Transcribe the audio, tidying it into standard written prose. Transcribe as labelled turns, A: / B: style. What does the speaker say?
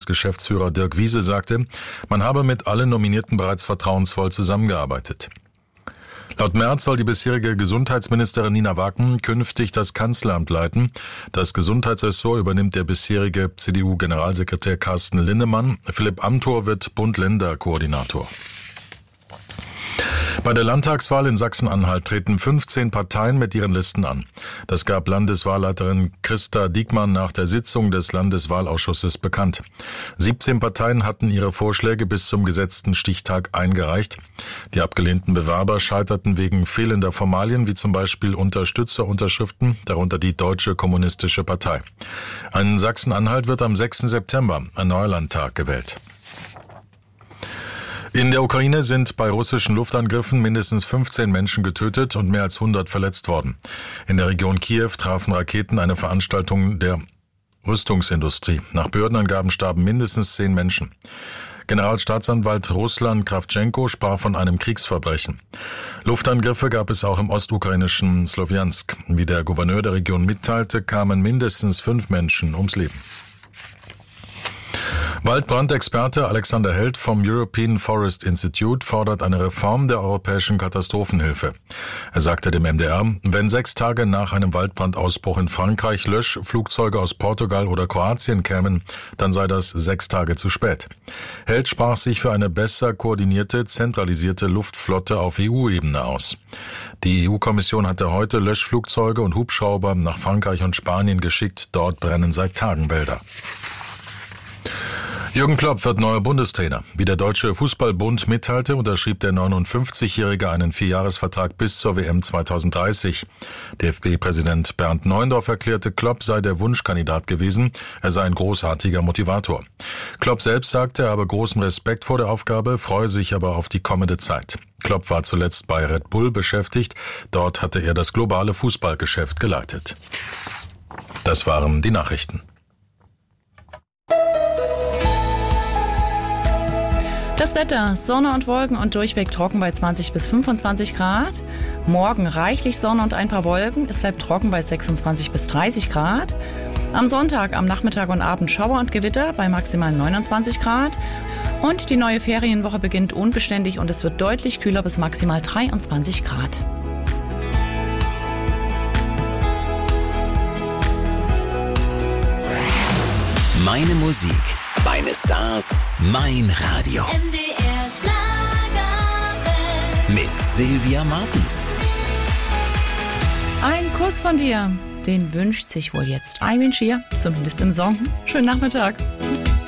A: Geschäftsführer Dirk Wiese sagte, man habe mit allen Nominierten bereits vertrauensvoll zusammengearbeitet. Laut Merz soll die bisherige Gesundheitsministerin Nina Wacken künftig das Kanzleramt leiten. Das Gesundheitsressort übernimmt der bisherige CDU-Generalsekretär Carsten Linnemann. Philipp Amthor wird Bund-Länder-Koordinator. Bei der Landtagswahl in Sachsen-Anhalt treten 15 Parteien mit ihren Listen an. Das gab Landeswahlleiterin Christa Diekmann nach der Sitzung des Landeswahlausschusses bekannt. 17 Parteien hatten ihre Vorschläge bis zum gesetzten Stichtag eingereicht. Die abgelehnten Bewerber scheiterten wegen fehlender Formalien, wie zum Beispiel Unterstützerunterschriften, darunter die Deutsche Kommunistische Partei. In Sachsen-Anhalt wird am 6. September ein neuer Landtag gewählt. In der Ukraine sind bei russischen Luftangriffen mindestens 15 Menschen getötet und mehr als 100 verletzt worden. In der Region Kiew trafen Raketen eine Veranstaltung der Rüstungsindustrie. Nach Behördenangaben starben mindestens 10 Menschen. Generalstaatsanwalt Ruslan Krawtschenko sprach von einem Kriegsverbrechen. Luftangriffe gab es auch im ostukrainischen Slowjansk. Wie der Gouverneur der Region mitteilte, kamen mindestens 5 Menschen ums Leben. Waldbrandexperte Alexander Held vom European Forest Institute fordert eine Reform der europäischen Katastrophenhilfe. Er sagte dem MDR, wenn 6 Tage nach einem Waldbrandausbruch in Frankreich Löschflugzeuge aus Portugal oder Kroatien kämen, dann sei das 6 Tage zu spät. Held sprach sich für eine besser koordinierte, zentralisierte Luftflotte auf EU-Ebene aus. Die EU-Kommission hatte heute Löschflugzeuge und Hubschrauber nach Frankreich und Spanien geschickt. Dort brennen seit Tagen Wälder. Jürgen Klopp wird neuer Bundestrainer. Wie der Deutsche Fußballbund mitteilte, unterschrieb der 59-Jährige einen 4-Jahres-Vertrag bis zur WM 2030. DFB-Präsident Bernd Neuendorf erklärte, Klopp sei der Wunschkandidat gewesen. Er sei ein großartiger Motivator. Klopp selbst sagte, er habe großen Respekt vor der Aufgabe, freue sich aber auf die kommende Zeit. Klopp war zuletzt bei Red Bull beschäftigt. Dort hatte er das globale Fußballgeschäft geleitet. Das waren die Nachrichten.
B: Das Wetter, Sonne und Wolken und durchweg trocken bei 20 bis 25 Grad. Morgen reichlich Sonne und ein paar Wolken. Es bleibt trocken bei 26 bis 30 Grad. Am Sonntag, am Nachmittag und Abend Schauer und Gewitter bei maximal 29 Grad. Und die neue Ferienwoche beginnt unbeständig und es wird deutlich kühler bis maximal 23 Grad.
C: Meine Musik, meine Stars, mein Radio.
D: MDR Schlagerwelt.
C: Mit Sylvia Martens.
B: Ein Kuss von dir, den wünscht sich wohl jetzt Eivind Schier, zumindest im Song. Schönen Nachmittag.